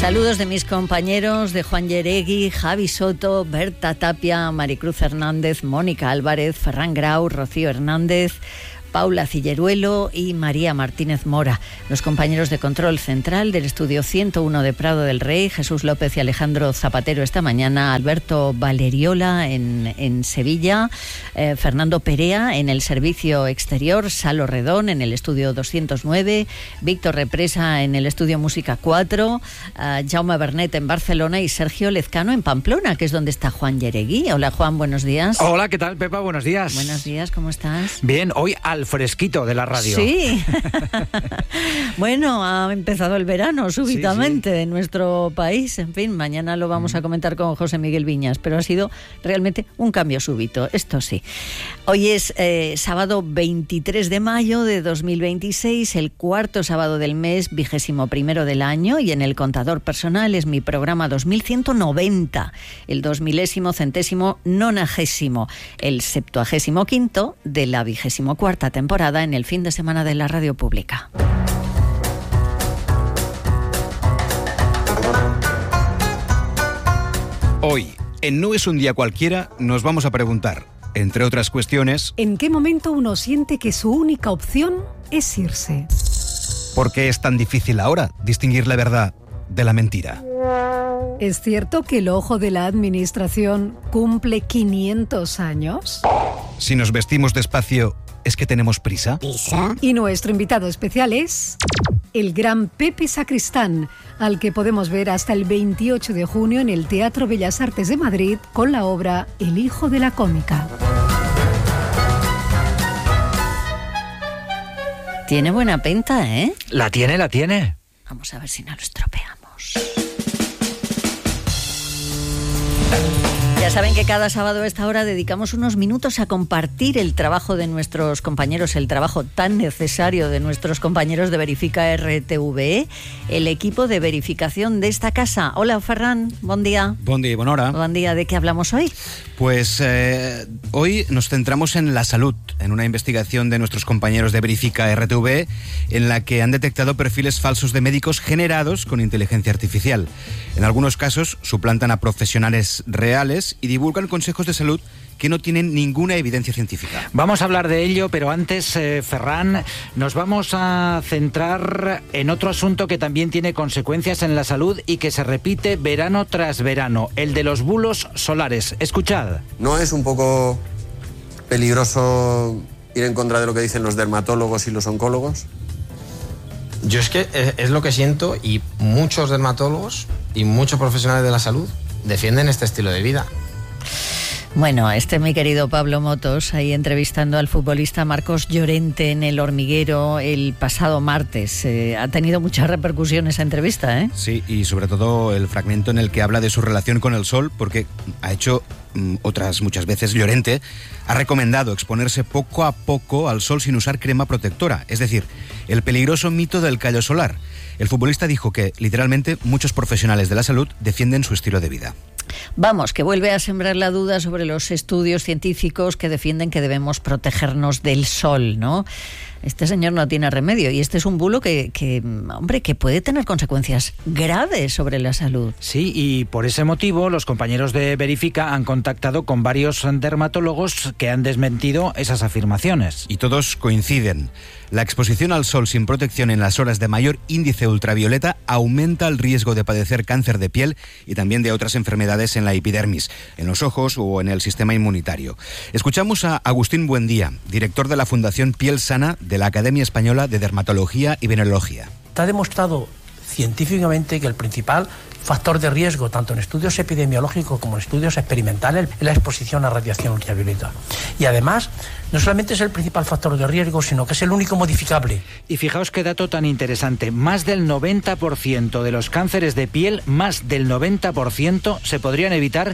Saludos de mis compañeros, de Juan Yeregui, Javi Soto, Berta Tapia, Maricruz Hernández, Mónica Álvarez, Ferran Grau, Rocío Hernández, Paula Cilleruelo y María Martínez Mora. Los compañeros de Control Central del Estudio 101 de Prado del Rey, Jesús López y Alejandro Zapatero esta mañana, Alberto Valeriola en Sevilla, Fernando Perea en el Servicio Exterior, Salo Redón en el Estudio 209, Víctor Represa en el Estudio Música 4, Jaume Bernet en Barcelona y Sergio Lezcano en Pamplona, que es donde está Juan Yeregui. Hola Juan, buenos días. Hola, ¿qué tal, Pepa? Buenos días. Buenos días, ¿cómo estás? Bien, hoy al fresquito de la radio. Sí. Bueno, ha empezado el verano súbitamente en nuestro país. En fin, mañana lo vamos a comentar con José Miguel Viñas, pero ha sido realmente un cambio súbito, esto sí. Hoy es sábado 23 de mayo de 2026, el cuarto sábado del mes, 21º del año, y en el contador personal es mi programa 2190, el 2000º, el 75º de la 24ª temporada en el fin de semana de la radio pública. Hoy, en No es un día cualquiera, nos vamos a preguntar, entre otras cuestiones, ¿en qué momento uno siente que su única opción es irse? ¿por qué es tan difícil ahora distinguir la verdad de la mentira? ¿Es cierto que el ojo de la administración cumple 500 años? Si nos vestimos despacio, ¿es que tenemos prisa? Y nuestro invitado especial es el gran Pepe Sacristán, al que podemos ver hasta el 28 de junio en el Teatro Bellas Artes de Madrid con la obra El hijo de la cómica. Tiene buena pinta, ¿eh? La tiene. Vamos a ver si no lo estropeamos. Ya saben que cada sábado a esta hora dedicamos unos minutos a compartir el trabajo de nuestros compañeros, el trabajo tan necesario de nuestros compañeros de Verifica RTV, el equipo de verificación de esta casa. Hola, Ferran, buen día. Buen día, buena hora. Buen día, ¿de qué hablamos hoy? Pues hoy nos centramos en la salud, en una investigación de nuestros compañeros de Verifica RTV, en la que han detectado perfiles falsos de médicos generados con inteligencia artificial. En algunos casos suplantan a profesionales reales y divulgan consejos de salud que no tienen ninguna evidencia científica. Vamos a hablar de ello, pero antes, Ferran, nos vamos a centrar en otro asunto que también tiene consecuencias en la salud y que se repite verano tras verano, el de los bulos solares. Escuchad. ¿No es un poco peligroso ir en contra de lo que dicen los dermatólogos y los oncólogos? Yo es que es lo que siento, y muchos dermatólogos y muchos profesionales de la salud defienden este estilo de vida. Bueno, mi querido Pablo Motos, ahí entrevistando al futbolista Marcos Llorente en El Hormiguero el pasado martes. Ha tenido mucha repercusión esa entrevista, ¿eh? Sí, y sobre todo el fragmento en el que habla de su relación con el sol, porque ha hecho otras muchas veces Llorente, ha recomendado exponerse poco a poco al sol sin usar crema protectora, es decir, el peligroso mito del callo solar. El futbolista dijo que, literalmente, muchos profesionales de la salud defienden su estilo de vida. Vamos, que vuelve a sembrar la duda sobre los estudios científicos que defienden que debemos protegernos del sol, ¿no? Este señor no tiene remedio y este es un bulo que puede tener consecuencias graves sobre la salud. Sí, y por ese motivo los compañeros de Verifica han contactado con varios dermatólogos que han desmentido esas afirmaciones. Y todos coinciden. La exposición al sol sin protección en las horas de mayor índice ultravioleta aumenta el riesgo de padecer cáncer de piel y también de otras enfermedades en la epidermis, en los ojos o en el sistema inmunitario. Escuchamos a Agustín Buendía, director de la Fundación Piel Sana de la Academia Española de Dermatología y Venerología. Está demostrado científicamente que el principal factor de riesgo, tanto en estudios epidemiológicos como en estudios experimentales, es la exposición a radiación ultravioleta. Y además, no solamente es el principal factor de riesgo, sino que es el único modificable. Y fijaos qué dato tan interesante. Más del 90% de los cánceres de piel, más del 90% se podrían evitar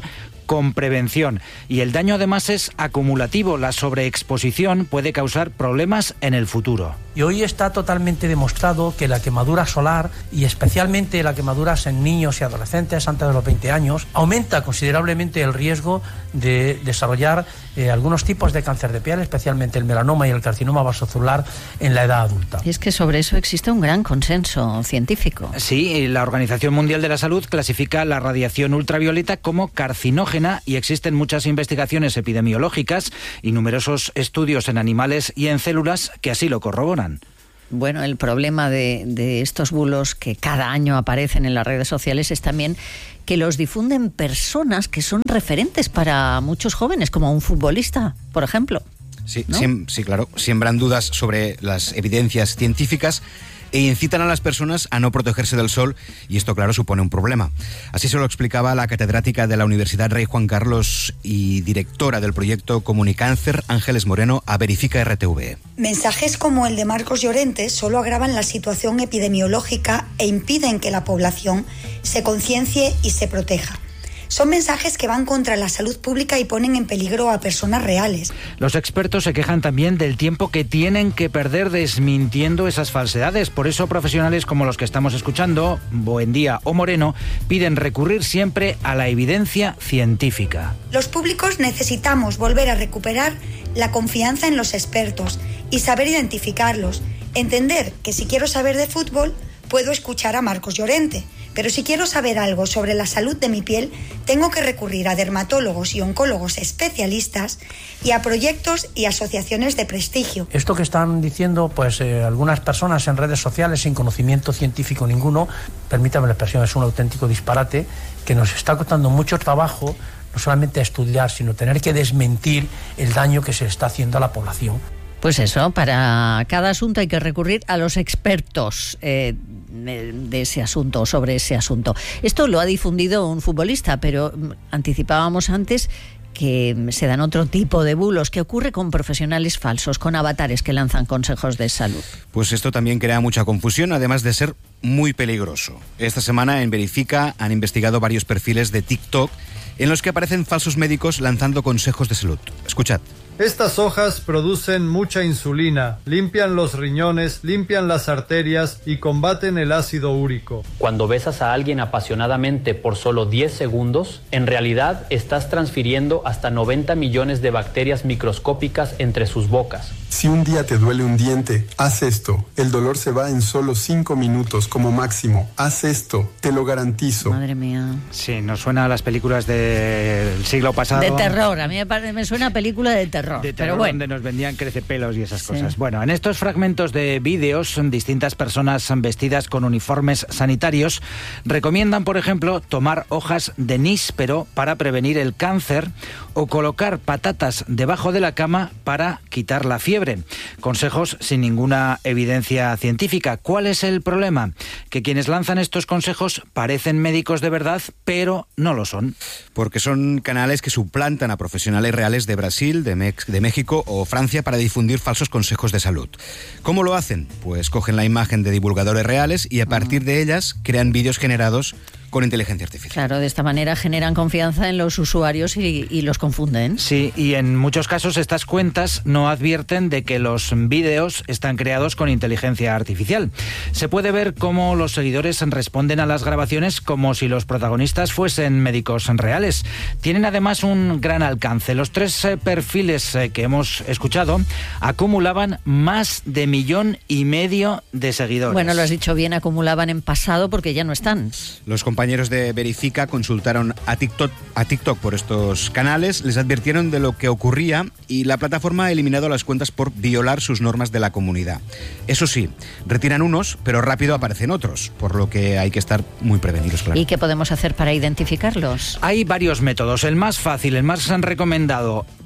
con prevención. Y el daño además es acumulativo. La sobreexposición puede causar problemas en el futuro. Y hoy está totalmente demostrado que la quemadura solar, y especialmente la quemadura en niños y adolescentes antes de los 20 años, aumenta considerablemente el riesgo de desarrollar algunos tipos de cáncer de piel, especialmente el melanoma y el carcinoma vasocelular en la edad adulta. Y es que sobre eso existe un gran consenso científico. Sí, la Organización Mundial de la Salud clasifica la radiación ultravioleta como carcinógena y existen muchas investigaciones epidemiológicas y numerosos estudios en animales y en células que así lo corroboran. Bueno, el problema de estos bulos que cada año aparecen en las redes sociales es también que los difunden personas que son referentes para muchos jóvenes, como un futbolista, por ejemplo. Sí, ¿no? sí, claro. Siembran dudas sobre las evidencias científicas e incitan a las personas a no protegerse del sol, y esto, claro, supone un problema. Así se lo explicaba la catedrática de la Universidad Rey Juan Carlos y directora del proyecto Comunicáncer, Ángeles Moreno, a Verifica RTV. Mensajes como el de Marcos Llorente solo agravan la situación epidemiológica e impiden que la población se conciencie y se proteja. Son mensajes que van contra la salud pública y ponen en peligro a personas reales. Los expertos se quejan también del tiempo que tienen que perder desmintiendo esas falsedades. Por eso profesionales como los que estamos escuchando, Buendía o Moreno, piden recurrir siempre a la evidencia científica. Los públicos necesitamos volver a recuperar la confianza en los expertos y saber identificarlos. Entender que si quiero saber de fútbol, puedo escuchar a Marcos Llorente. Pero si quiero saber algo sobre la salud de mi piel, tengo que recurrir a dermatólogos y oncólogos especialistas y a proyectos y asociaciones de prestigio. Esto que están diciendo algunas personas en redes sociales sin conocimiento científico ninguno, permítame la expresión, es un auténtico disparate que nos está costando mucho trabajo, no solamente estudiar, sino tener que desmentir el daño que se está haciendo a la población. Pues eso, para cada asunto hay que recurrir a los expertos de ese asunto, sobre ese asunto. Esto lo ha difundido un futbolista, pero anticipábamos antes que se dan otro tipo de bulos. ¿Qué ocurre con profesionales falsos, con avatares que lanzan consejos de salud? Pues esto también crea mucha confusión, además de ser muy peligroso. Esta semana en Verifica han investigado varios perfiles de TikTok en los que aparecen falsos médicos lanzando consejos de salud. Escuchad. Estas hojas producen mucha insulina, limpian los riñones, limpian las arterias y combaten el ácido úrico. Cuando besas a alguien apasionadamente por solo 10 segundos, en realidad estás transfiriendo hasta 90 millones de bacterias microscópicas entre sus bocas. Si un día te duele un diente, haz esto. El dolor se va en solo 5 minutos como máximo. Haz esto, te lo garantizo. Madre mía. Sí, nos suena a las películas del siglo pasado. De terror, a mí me suena a película de terror. Pero bueno, donde nos vendían crecepelos y esas cosas. Bueno, en estos fragmentos de vídeos, distintas personas vestidas con uniformes sanitarios recomiendan, por ejemplo, tomar hojas de níspero para prevenir el cáncer o colocar patatas debajo de la cama para quitar la fiebre. Consejos sin ninguna evidencia científica. ¿Cuál es el problema? Que quienes lanzan estos consejos parecen médicos de verdad, pero no lo son. Porque son canales que suplantan a profesionales reales de Brasil, de México o Francia para difundir falsos consejos de salud. ¿Cómo lo hacen? Pues cogen la imagen de divulgadores reales y a partir de ellas crean vídeos generados con inteligencia artificial. Claro, de esta manera generan confianza en los usuarios y los confunden. Sí, y en muchos casos estas cuentas no advierten de que los vídeos están creados con inteligencia artificial. Se puede ver cómo los seguidores responden a las grabaciones como si los protagonistas fuesen médicos reales. Tienen además un gran alcance. Los 3 perfiles que hemos escuchado acumulaban más de 1,5 millones de seguidores. Bueno, lo has dicho bien, acumulaban en pasado porque ya no están. Los compañeros de Verifica consultaron a TikTok por estos canales, les advirtieron de lo que ocurría y la plataforma ha eliminado las cuentas por violar sus normas de la comunidad. Eso sí, retiran unos, pero rápido aparecen otros, por lo que hay que estar muy prevenidos, claro. ¿Y qué podemos hacer para identificarlos? Hay varios métodos. El más fácil, el más recomendado,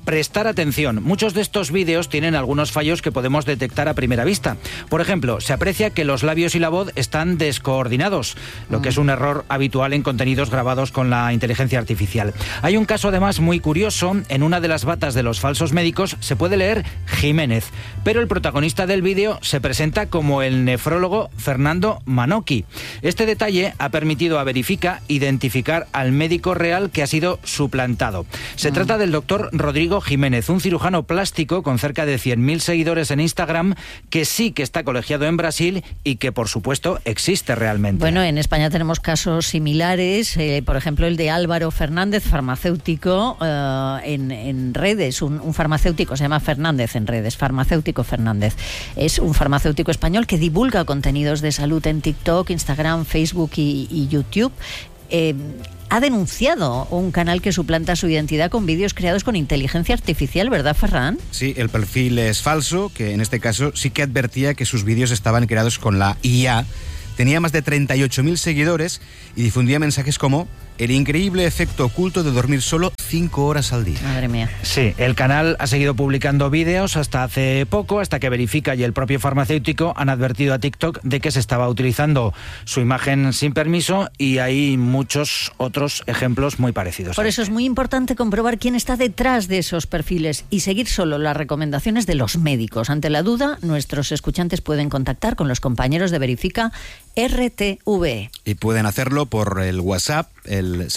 prestar atención. Muchos de estos vídeos tienen algunos fallos que podemos detectar a primera vista. Por ejemplo, se aprecia que los labios y la voz están descoordinados, lo que es un error habitual en contenidos grabados con la inteligencia artificial. Hay un caso además muy curioso. En una de las batas de los falsos médicos se puede leer Jiménez, pero el protagonista del vídeo se presenta como el nefrólogo Fernando Manocchi. Este detalle ha permitido a Verifica identificar al médico real que ha sido suplantado. Se trata del doctor Rodrigo Jiménez, un cirujano plástico con cerca de 100.000 seguidores en Instagram, que sí que está colegiado en Brasil y que, por supuesto, existe realmente. Bueno, en España tenemos casos similares, por ejemplo, el de Álvaro Fernández, farmacéutico en redes, un farmacéutico, se llama Fernández en redes, farmacéutico Fernández. Es un farmacéutico español que divulga contenidos de salud en TikTok, Instagram, Facebook y YouTube. Ha denunciado un canal que suplanta su identidad con vídeos creados con inteligencia artificial, ¿verdad, Ferran? Sí, el perfil es falso, que en este caso sí que advertía que sus vídeos estaban creados con la IA. Tenía más de 38.000 seguidores y difundía mensajes como: el increíble efecto oculto de dormir solo 5 horas al día. Madre mía. Sí, el canal ha seguido publicando vídeos hasta hace poco, hasta que Verifica y el propio farmacéutico han advertido a TikTok de que se estaba utilizando su imagen sin permiso, y hay muchos otros ejemplos muy parecidos. Por eso es muy importante comprobar quién está detrás de esos perfiles y seguir solo las recomendaciones de los médicos. Ante la duda, nuestros escuchantes pueden contactar con los compañeros de Verifica RTV. Y pueden hacerlo por el WhatsApp, el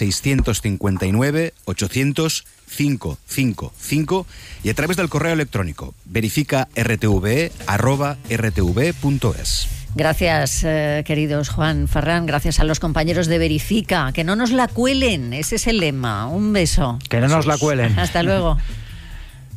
659-800-555, y a través del correo electrónico verificartve@rtv.es. Gracias, queridos Juan, Ferran, gracias a los compañeros de Verifica. Que no nos la cuelen, ese es el lema. Un beso. Que no nos la cuelen. Hasta luego.